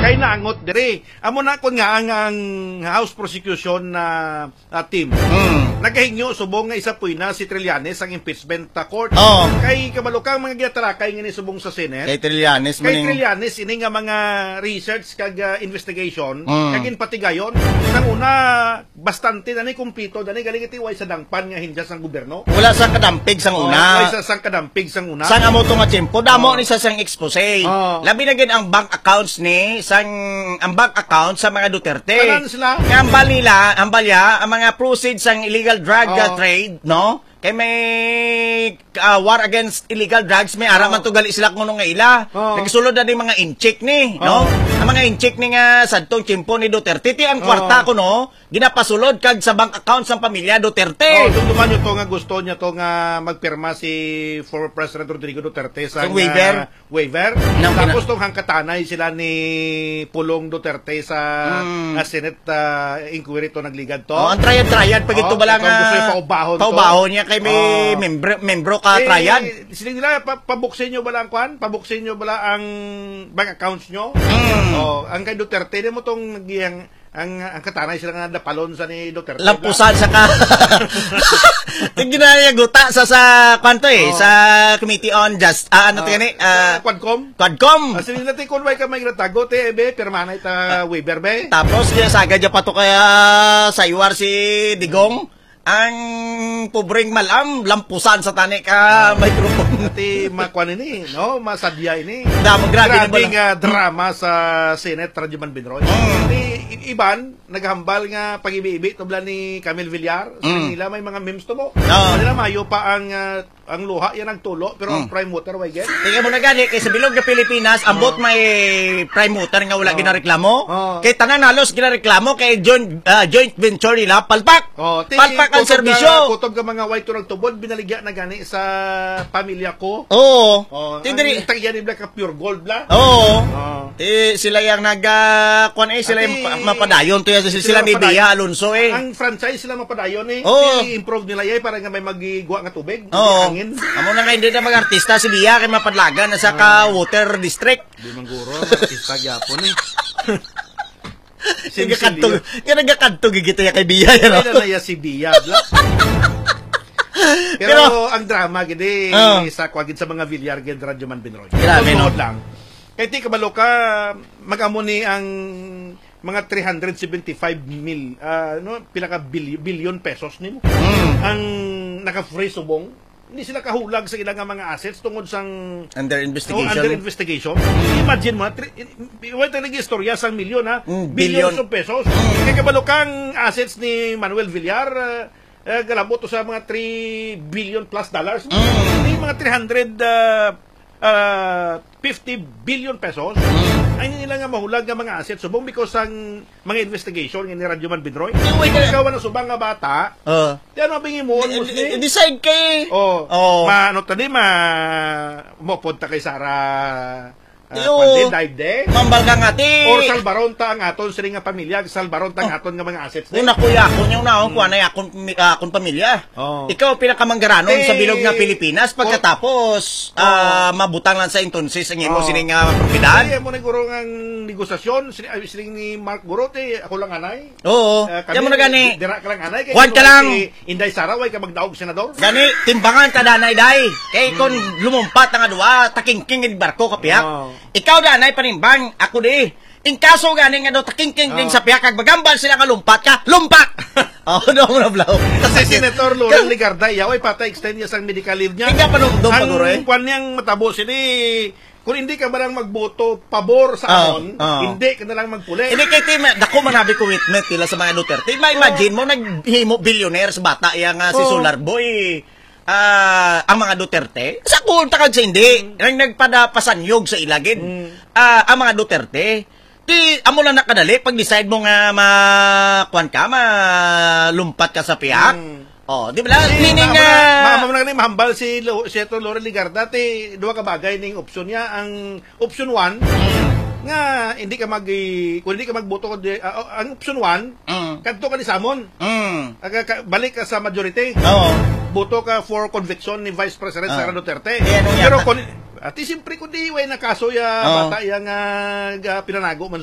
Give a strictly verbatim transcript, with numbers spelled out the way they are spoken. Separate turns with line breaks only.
Kay naangot diri. Amo na kon nga ang, ang House Prosecution na uh, team. Mm. Nagahingyo subong nga isa puy na si Trillanes ang impeachment uh, court.
Oh.
Kay kabalukang mga giyatarakay nga ni subong sa Senate.
Kay Trillanes
Kay
maning...
Trillanes ini nga mga research kag uh, investigation
mm.
kag inpatigayon. Nang una bastante na ni kumpito dani galing iti way sa dangpan nga hinjas ang gobyerno.
Wala sa kadampig sang
oh,
una.
Way sa sang kadampig sang una.
Sang amo to nga tiyempo damo oh. ni sa sang expose.
Oh.
Labi na gid ang bank accounts ni sang ang bank account sa mga Duterte.
Kanan sila.
Nga ang balila, ang balya, ang mga proceeds sang illegal drug oh. uh, trade, no? Kay may uh, war against illegal drugs, may ara man to gali sila kuno nga ila. Oh. Nagsulod na ni mga incheck ni, oh. no? Ang mga incheck ni nga sadtong tiyempo ni Duterte, ti ang kwarta oh. ko no, ginapasulod kag sa bank account sang pamilya Duterte.
Oh, duduman nyo to nga gusto niya to nga magpirma si former President Rodrigo Duterte sa
so, waiver.
Uh, waiver.
No,
tapos tong hangkatanay sila ni Pulong Duterte sa mm. uh, Senate uh, inquiry to nagligad to.
Oh, ang triad-triad pag ito
oh,
bala nga
gusto yung paubahon,
paubahon niya kay may
oh.
membro, membro ka eh, triad.
Sila nila pa, pabuksin nyo bala ang kwan? Pabuksin nyo bala ang bank accounts nyo?
Mm.
Oh, ang kay Duterte mo tong nagiyang ang ang katanay sila nga napalon sa ni Duterte.
Lampusan sa ka. Tingnan niya guta sa sa kwanto eh, oh. sa Committee on Just ah, ano uh, tingani? Uh,
Quadcom.
Quadcom.
Uh, sila natin kung may ka may natago te be pirma na ita uh, waiver be.
Tapos niya saga niya pato kaya sa iwar si Digong. Ang pobreng malam, lampusan sa tani ka uh, microphone.
Ati makwan ini, no? Masadya ini.
Damo, grabe
grabe nga drama sa Senate Rajuman Binroy. Mm. Ni Iban, naghambal nga pag-ibi-ibi tubla ni Camille Villar. Sa mm. nila may mga memes to mo. No. Nila mayo pa ang uh, ang luha yan ang tulo pero mm. ang prime motor way get.
Tingnan mo na gani kay sa bilog ng Pilipinas, oh. ambot may prime motor nga wala oh. ginareklamo. Oh. Kay tanan halos ginareklamo kay joint uh, joint venture nila palpak.
Oh,
palpak ang serbisyo.
Kutob ka mga white turag tubod binaligya na gani sa pamilya ko.
Oo.
Oh,
Tidiri
tagyan ni ka pure gold bla.
Oo. Oh. Ti sila yang naga kuan eh sila yung mapadayon to sila, sila ni Bea Alonso eh.
Ang franchise sila mapadayon eh.
Oh.
I-improve nila yay para nga may magiguwa nga tubig.
Oo. Amo na nga hindi na mag-artista si Bea kay mapadlagan na sa ka water district.
Di man guro artista gyapon eh.
Sige kadto. Nga nagakadto gigito ya kay Bea ya.
Ano na ya si Bea bla. Pero, Pero ang drama gidi uh, sa kwagid sa mga Villar gid Rajuman Binroy.
Grabe no
lang. Kay ti kabalo ka mag-amo ni ang mga three hundred seventy-five mil uh, no pila ka billion, billion pesos nimo. Mm. Ang naka-free subong hindi sila kahulag sa ilang mga assets tungod sang
under investigation.
Oh, under investigation. Mm. Imagine mo, wala talaga istorya sang milyon ha. Mm, billions of pesos. Mm. Kaya kabalo kang assets ni Manuel Villar, uh, uh, galabot sa mga three billion plus dollars. Mm. Yung mga three hundred fifty billion pesos. Mm. Ay nila nga mahulag nga mga assets subong because ang mga investigation ni Rajuman Binroy. Kung ikaw na subang nga bata, uh, di ano bingi mo almost ni?
Decide kay.
Oh, oh. Ma ano tani ma mo punta kay Sara
Uh,
dive de.
Mambal ka nga ti.
Or salbaronta ang aton sila nga pamilya, salbaronta ang aton nga mga assets.
Una kuya, kun yung naon kuan ay akon akon pamilya. Oh. Ikaw pinakamanggaranon sa bilog nga Pilipinas pagkatapos oh. uh, mabutang lang sa intonsis ang imo oh. sining nga propiedad.
Ay mo na guro ang negosasyon sining ni Mark Gorote, ako lang anay.
Oo. Uh, Kamo na gani.
Dira ka lang anay kay.
Kuan ka lang.
Inday Saraway ka magdaog senador.
Gani timbangan ta danay day. Kay kon lumumpat nga duwa takingking ni barko kapiyak. Oh. Ikaw da nay panimbang ako di. In kaso gani nga do takingking ding sa piyak kag bagambal sila nga lumpat ka, lumpat. Oh, no mo na blaw.
Kasi Senator Loren Ligarda yaw ay patay extend niya sang medical leave niya.
Hindi pa nung do paguro eh.
Ang kwan niyang matabo sini kung hindi ka barang magboto pabor sa anon, oh, oh. hindi ka na lang magpuli.
Hindi kay Tim, dako man habi commitment nila sa mga Duterte. Ma-imagine oh. mo naghimo billionaire sa bata yang uh, si oh. Solar Boy. Uh, ang mga Duterte sa kulta kag sa hindi mm. nagpadapasanyog sa ilagid mm. uh, ang mga Duterte ti amo lang nakadali pag decide mo nga makuan ka malumpat ka sa piyak mm. oh di ba si, meaning nga
mama mo na ni mahambal si Senator Loren Ligarda ti duha ka bagay ning option niya ang option one mm. nga hindi ka mag kung hindi ka magboto uh, uh, ang option one mm. kadto ka ni Samon mm. Aga, ka, balik ka sa majority
oo
boto ka for conviction ni Vice President uh. Sara Duterte.
Yeah, no,
pero kung ati siyempre kundi way na kaso ya uh. bata yang uh, pinanago man